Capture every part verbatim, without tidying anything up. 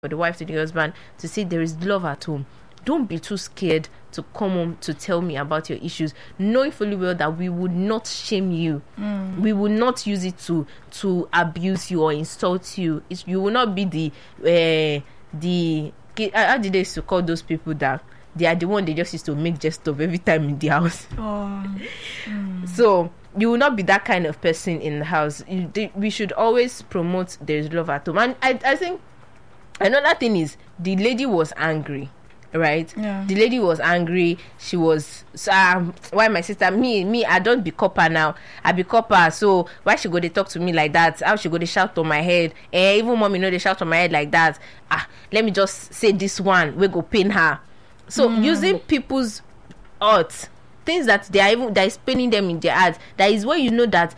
for the wife to the husband to say there is love at home. Don't be too scared to come home to tell me about your issues, knowing fully well that we would not shame you. Mm. We will not use it to to abuse you or insult you. It's, you will not be the uh, the how did they used to call those people that they are the one they just used to make jest of every time in the house. Oh. Mm. So you will not be that kind of person in the house. You, they, we should always promote there's love at home. And I, I think another thing is the lady was angry. Right, yeah. The lady was angry. She was um, why my sister me me I don't be copper now. I be copper. So why she go they talk to me like that? How she go they shout on my head? Eh, even mommy know they shout on my head like that. Ah, let me just say this one. We go pain her. So mm. using people's hurt, things that they are even that is paining them in their heart. That is when you know that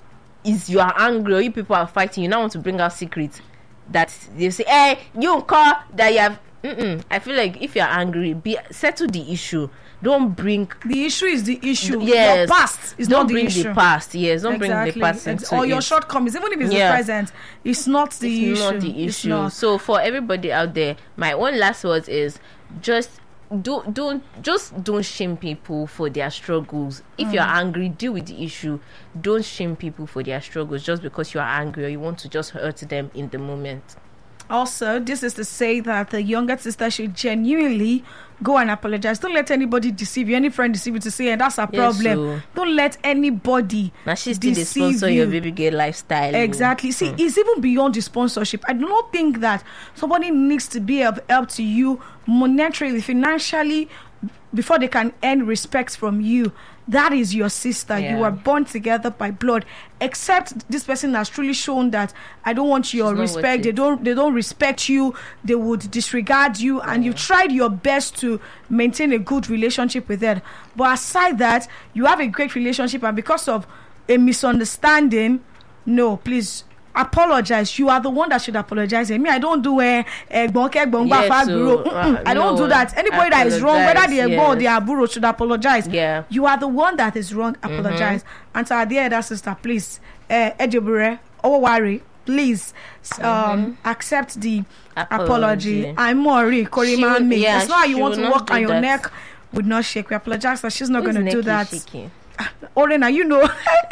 is you are angry or you people are fighting. You now want to bring out secrets that they say, eh, you call that you have. Mm-mm. I feel like if you're angry, be settle the issue. Don't bring the issue is the issue. Yes, your past is don't not the bring issue. the past. Yes, don't exactly. bring the past into or your it. shortcomings, even if it's yeah. the present. It's not the it's issue. Not the issue. Not. So for everybody out there, my one last words is just don't don't just don't shame people for their struggles. If mm. you're angry, deal with the issue. Don't shame people for their struggles just because you are angry or you want to just hurt them in the moment. Also, this is to say that the younger sister should genuinely go and apologize. Don't let anybody deceive you. Any friend deceive you to say, and that's a problem. Yes, so. Don't let anybody now she's still deceive the sponsor you. Your baby girl lifestyle. Exactly. See, mm. it's even beyond the sponsorship. I do not think that somebody needs to be of help to you monetarily, financially, before they can earn respect from you. That is your sister. Yeah. You are born together by blood. Except this person has truly shown that I don't want your respect. They don't. They don't respect you. They would disregard you, yeah. and you tried your best to maintain a good relationship with them. But aside that, you have a great relationship, and because of a misunderstanding, no, please. Apologize. You are the one that should apologize. And me, I don't do a yes, so, uh, I don't no, do that. Anybody that is wrong, whether they are yes. or they are burro, should apologize. Yeah. You are the one that is wrong. Apologize. Mm-hmm. And to our dear elder sister, please, uh, Ejibure, Owari, please um, mm-hmm. accept the apology. apology. I'm Mori, Korima me. Yeah, it's not how you want to walk on your that. neck would not shake. We apologize that she's not going to do that. Shaking? Orena, you know.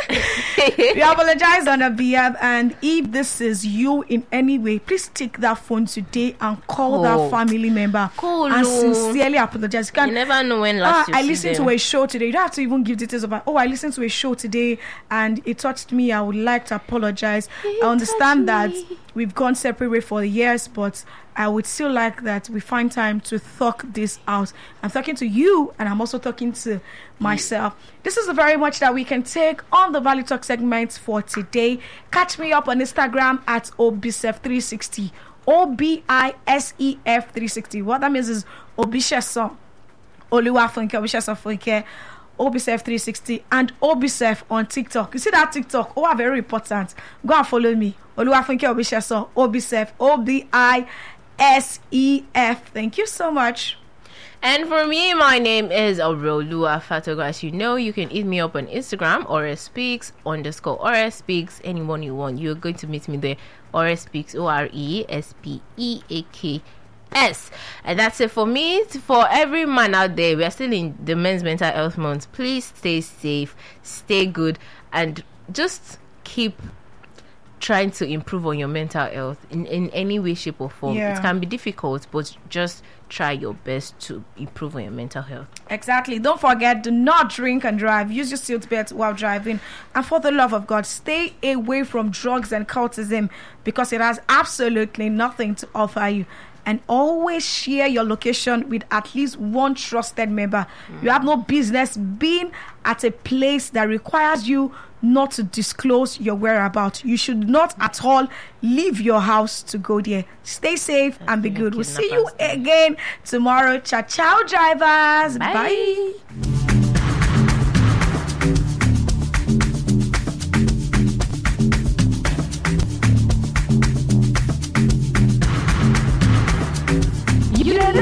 We apologize on her behalf, and if this is you in any way, please take that phone today and call oh. that family member cool. and sincerely apologize. You, can, you never know when last ah, you I see listened them. to a show today. You don't have to even give details about, oh, I listened to a show today and it touched me. I would like to apologize. It I understand that me. We've gone separate way for years, but I would still like that we find time to talk this out. I'm talking to you, and I'm also talking to myself. This is the very much that we can take on the Value Talk segment for today. Catch me up on Instagram at Obisef three sixty. O B I S E F three sixty. What that means is Obisef Oluwafunke, Obisef Funke, Obisef three sixty, and Obisef on TikTok. You see that TikTok? Oh, very important. Go and follow me. Oluwafunke Obisef, Obisef, O B I S E F. Thank you so much. And for me, my name is Aurolua Fatogo. As you know, you can hit me up on Instagram, Orespeaks underscore Orespeaks. Anyone you want, you're going to meet me there. Orespeaks, O R E S P E A K S. And that's it for me. For every man out there, we are still in the Men's Mental Health Month. Please stay safe, stay good, and just keep trying to improve on your mental health in, in any way, shape or form. Yeah. It can be difficult, but just try your best to improve on your mental health. Exactly. Don't forget, do not drink and drive. Use your seatbelt while driving. And for the love of God, stay away from drugs and cultism, because it has absolutely nothing to offer you. And always share your location with at least one trusted member. Mm. You have no business being at a place that requires you not to disclose your whereabouts. You should not at all leave your house to go there. Stay safe and be good. We'll see you again tomorrow. Ciao, ciao, drivers. Bye. Bye.